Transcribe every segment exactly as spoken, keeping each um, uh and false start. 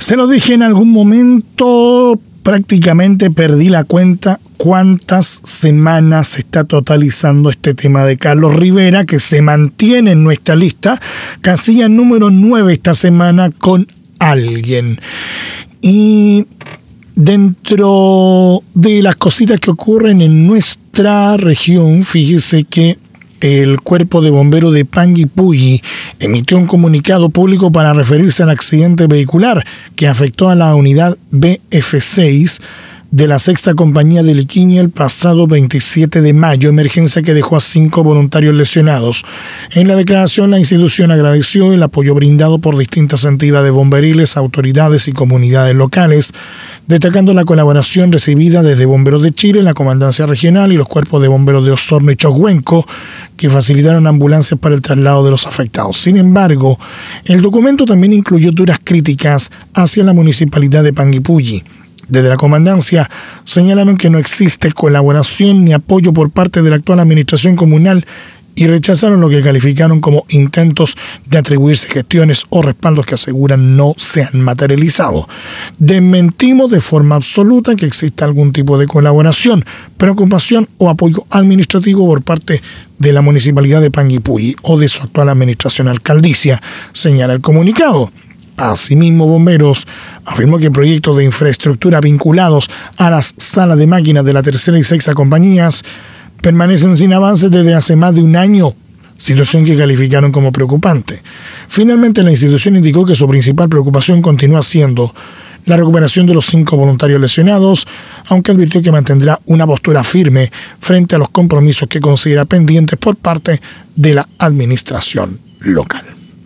Se lo dije en algún momento, prácticamente perdí la cuenta cuántas semanas está totalizando este tema de Carlos Rivera, que se mantiene en nuestra lista, casilla número nueve esta semana con Alguien. Y dentro de las cositas que ocurren en nuestra región, fíjese que el Cuerpo de Bomberos de Panguipulli emitió un comunicado público para referirse al accidente vehicular que afectó a la unidad B F seis de la sexta compañía de Liquiña el pasado veintisiete de mayo, emergencia que dejó a cinco voluntarios lesionados. En la declaración, la institución agradeció el apoyo brindado por distintas entidades bomberiles, autoridades y comunidades locales, destacando la colaboración recibida desde Bomberos de Chile, la Comandancia Regional y los cuerpos de bomberos de Osorno y Chocuenco, que facilitaron ambulancias para el traslado de los afectados. Sin embargo, el documento también incluyó duras críticas hacia la municipalidad de Panguipulli. Desde la comandancia señalaron que no existe colaboración ni apoyo por parte de la actual administración comunal y rechazaron lo que calificaron como intentos de atribuirse gestiones o respaldos que aseguran no se han materializado. Desmentimos de forma absoluta que exista algún tipo de colaboración, preocupación o apoyo administrativo por parte de la municipalidad de Panguipulli o de su actual administración alcaldicia, señala el comunicado. Asimismo, Bomberos afirmó que proyectos de infraestructura vinculados a las salas de máquinas de la tercera y sexta compañías permanecen sin avances desde hace más de un año, situación que calificaron como preocupante. Finalmente, la institución indicó que su principal preocupación continúa siendo la recuperación de los cinco voluntarios lesionados, aunque advirtió que mantendrá una postura firme frente a los compromisos que considera pendientes por parte de la administración local.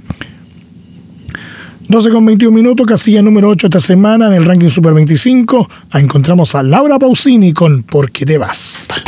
doce con veintiún minutos, casilla número ocho esta semana en el ranking Super veinticinco. Encontramos a Laura Pausini con ¿Por qué te vas?